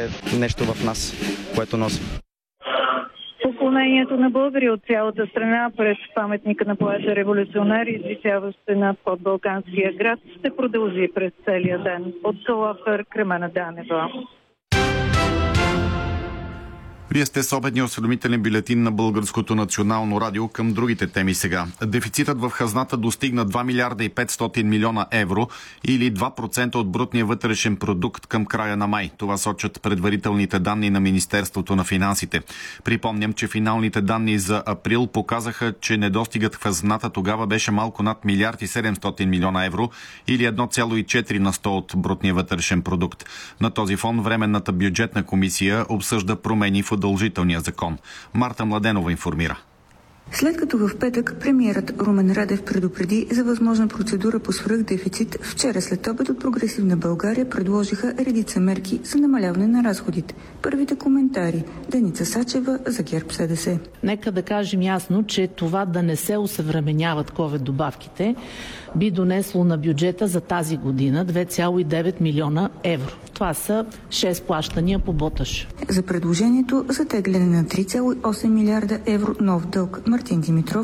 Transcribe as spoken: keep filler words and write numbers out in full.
е нещо в нас, което носим. Поклонението на българи от цялата страна пред паметника на поета революционер, извисяващ се над подбалканския град, ще продължи през целия ден. От Калафер, Кремена Данева. Вие сте с обедния осведомителен бюлетин на Българското национално радио към другите теми сега. Дефицитът в хазната достигна два милиарда и петстотин милиона евро или два процента от брутния вътрешен продукт към края на май. Това сочат предварителните данни на Министерството на финансите. Припомням, че финалните данни за април показаха, че недостигът в хазната тогава беше малко над милиард и седемстотин милиона евро или едно цяло и четири на сто от брутния вътрешен продукт. На този фон Временната бюджетна комисия обсъжда промени в удължителния закон. Марта Младенова информира. След като в петък премиерът Румен Радев предупреди за възможна процедура по свръхдефицит, вчера след обед от Прогресивна България предложиха редица мерки за намаляване на разходите. Първите коментари. Деница Сачева за ГЕРБ СДС. Нека да кажем ясно, че това да не се осъвременяват ковид добавките би донесло на бюджета за тази година две цяло и девет милиона евро. Това са шест плащания по боташ. За предложението за тегляне на три цяло и осем милиарда евро нов дълг Мартин Димитров